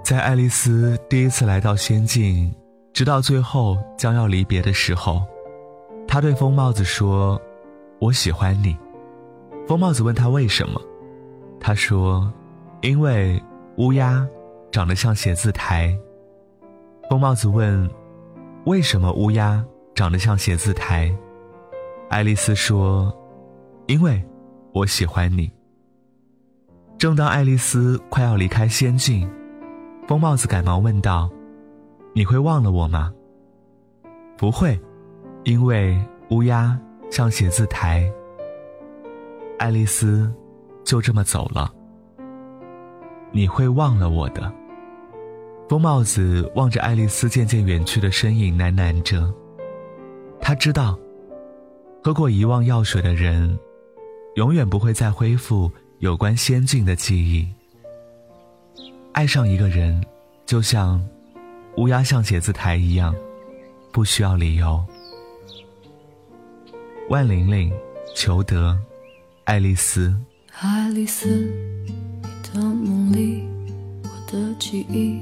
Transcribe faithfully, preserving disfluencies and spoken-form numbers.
在爱丽丝第一次来到仙境，直到最后将要离别的时候，她对疯帽子说，我喜欢你。疯帽子问她为什么，她说，因为乌鸦长得像写字台。疯帽子问，为什么乌鸦长得像写字台？爱丽丝说，因为我喜欢你。正当爱丽丝快要离开仙境，疯帽子赶忙问道，你会忘了我吗？不会，因为乌鸦像写字台。爱丽丝就这么走了。你会忘了我的。疯帽子望着爱丽丝渐渐远去的身影喃喃着，他知道喝过遗忘药水的人永远不会再恢复有关仙境的记忆。爱上一个人就像乌鸦像写字台一样，不需要理由。万玲玲、裘德、爱丽丝。 爱丽丝，你的梦里，我的记忆，